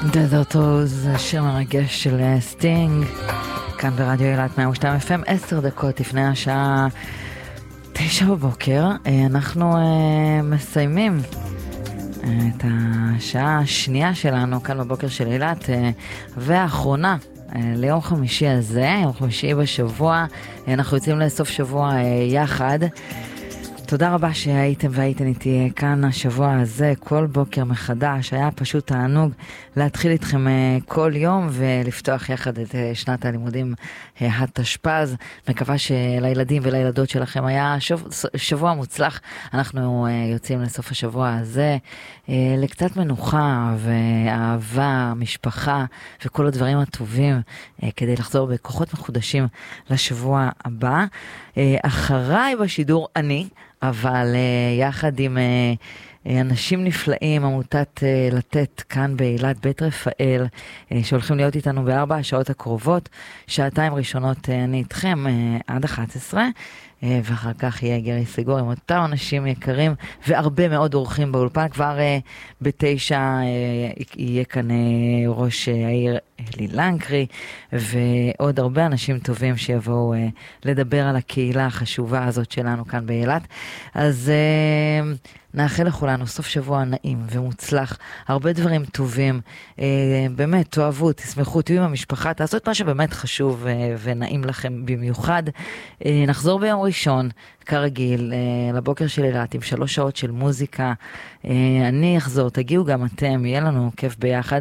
דזרט רוז, שיר מרגש של סטינג, כאן ברדיו אילת 102 FM, 10 דקות לפני השעה 9 בבוקר. אנחנו מסיימים את השעה השנייה שלנו כאן בבוקר של אילת, והאחרונה ליום חמישי הזה, יום חמישי בשבוע. אנחנו יוצאים לסוף שבוע יחד. תודה רבה שהייתם והייתן איתי כאן השבוע הזה, כל בוקר מחדש. היה פשוט תענוג להתחיל איתכם כל יום ולפתוח יחד את שנת הלימודים התשפ"ז. מקווה שלילדים ולילדות שלכם היה שבוע מוצלח. אנחנו יוצאים לסוף השבוע הזה לקצת מנוחה ואהבה, משפחה וכל הדברים הטובים, כדי לחזור בכוחות מחודשים לשבוע הבא. אחריי בשידור אני, אבל יחד עם אנשים נפלאים, עמותת לתת כאן באילת, בית רפאל, שהולכים להיות איתנו ב4 השעות הקרובות. שעתיים ראשונות אני איתכם עד 11, ואחר כך יהיה גרי סגור עם אותם אנשים יקרים והרבה מאוד אורחים באולפן. כבר ב9 יהיה כאן ראש העיר אלי לנקרי ועוד הרבה אנשים טובים שיבואו לדבר על הקהילה החשובה הזאת שלנו כאן באילת. אז נאחל לכולנו סוף שבוע נעים ומוצלח, הרבה דברים טובים, באמת תאהבו, תשמחו, תהיו עם המשפחה, תעשו את מה שבאמת חשוב ונעים לכם במיוחד. נחזור ביום ראשון כרגיל לבוקר של אילת עם 3 שעות של מוזיקה. אני אחזור, תגיעו גם אתם, יהיה לנו כיף ביחד,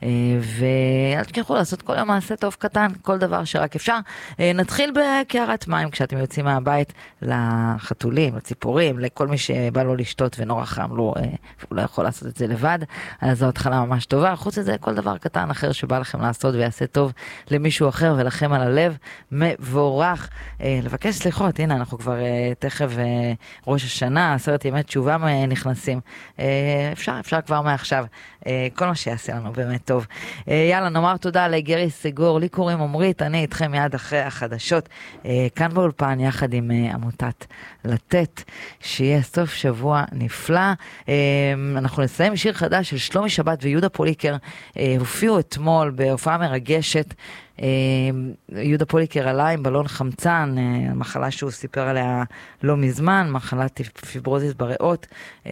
ואל תשכחו לעשות כל יום מעשה טוב קטן, כל דבר שרק אפשר. נתחיל בקערת מים כשאתם יוצאים מהבית, לחתולים, לציפורים, לכל מי שבא לו לשתות ונורא חם לו, והוא לא יכול לעשות את זה לבד, אז זו התחלה ממש טובה. חוץ לזה, כל דבר קטן אחר שבא לכם לעשות ויעשה טוב למישהו אחר ולכם על הלב, מבורך. לבקש סליחות, הנה אנחנו כבר תכף ראש השנה, 10 ימי תשובה נכנסים. אפשר כבר מעכשיו, כל מה שיעשה לנו באמת טוב. יאללה, נאמר תודה לגרי סגור, לי קוראים עומרית, אני איתכם מיד אחרי החדשות, כאן באולפן יחד עם עמותת לתת. שיהיה סוף שבוע נפלא. אנחנו נסיים שיר חדש של שלומי שבת ויהודה פוליקר, הופיעו אתמול בהופעה מרגשת. יהודה פוליקר עלה עם בלון חמצן, מחלה שהוא סיפר עליה לא מזמן, מחלת פיברוזיס בריאות,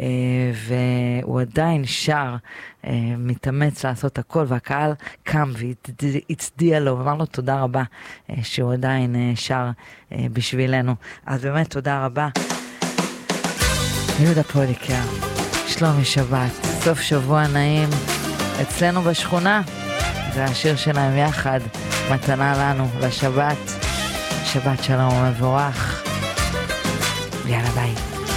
והוא עדיין שר, מתאמץ לעשות הכל, והקהל קם והצדיע לו ואמר לו תודה רבה שהוא עדיין שר בשבילנו. אז באמת תודה רבה יהודה פוליקר, שלומי שבת, סוף שבוע נעים אצלנו בשכונה. זה השיר שלהם יחד, מתנה לנו לשבת. שבת שלום ומבורך. יאללה ביי.